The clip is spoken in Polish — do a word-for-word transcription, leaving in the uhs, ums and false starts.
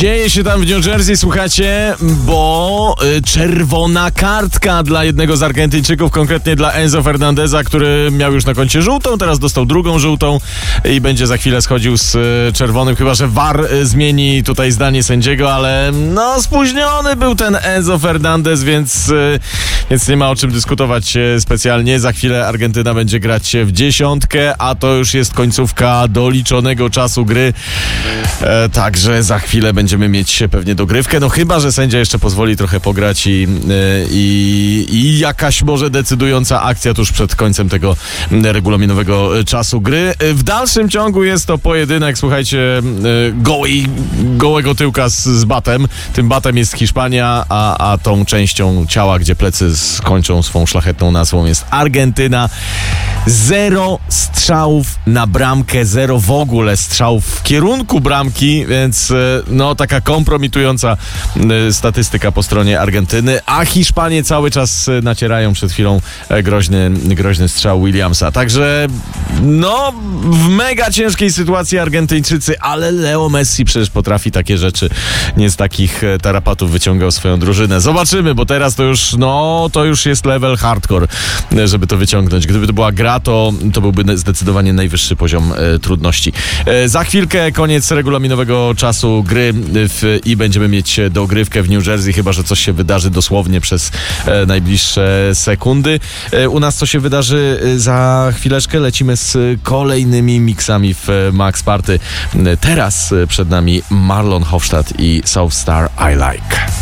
Dzieje się tam w New Jersey, słuchajcie, bo y, czerwona kartka dla jednego z Argentyńczyków, konkretnie dla Enzo Fernandeza, który miał już na koncie żółtą, teraz dostał drugą żółtą i będzie za chwilę schodził z y, czerwonym, chyba że V A R y, zmieni tutaj zdanie sędziego, ale no spóźniony był ten Enzo Fernandez, więc, y, więc nie ma o czym dyskutować y, specjalnie. Za chwilę Argentyna będzie grać w dziesiątkę, a to już jest końcówka doliczonego czasu gry, e, także za chwilę będziemy mieć pewnie dogrywkę, no chyba że sędzia jeszcze pozwoli trochę pograć i, i, i jakaś może decydująca akcja tuż przed końcem tego regulaminowego czasu gry. W dalszym ciągu jest to pojedynek, słuchajcie, gołej, gołego tyłka z, z batem. Tym batem jest Hiszpania, a, a tą częścią ciała, gdzie plecy skończą swą szlachetną nazwą, jest Argentyna. Zero strzałów na bramkę, zero w ogóle strzałów w kierunku bramki, więc no taka kompromitująca statystyka po stronie Argentyny, a Hiszpanie cały czas nacierają, przed chwilą groźny, groźny strzał Williamsa. Także no w mega ciężkiej sytuacji Argentyńczycy, ale Leo Messi przecież potrafi takie rzeczy, nie z takich tarapatów wyciągał swoją drużynę. Zobaczymy, bo teraz to już no to już jest level hardcore, żeby to wyciągnąć. Gdyby to była gra, to, to byłby zdecydowanie najwyższy poziom e, trudności. E, za chwilkę koniec regulaminowego czasu gry w, i będziemy mieć dogrywkę w New Jersey, chyba że coś się wydarzy dosłownie przez e, najbliższe sekundy. E, u nas co się wydarzy e, za chwileczkę? Lecimy z kolejnymi miksami w Max Party. E, teraz e, przed nami Marlon Hofstadt i South Star I Like.